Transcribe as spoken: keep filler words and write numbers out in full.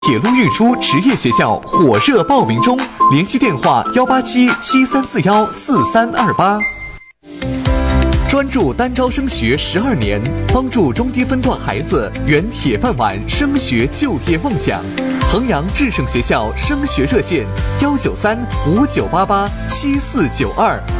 铁路运输职业学校火热报名中，联系电话幺八七七三四幺四三二八。专注单招升学十二年，帮助中低分段孩子圆铁饭碗升学就业梦想。衡阳智胜学校升学热线：幺九三五九八八七四九二。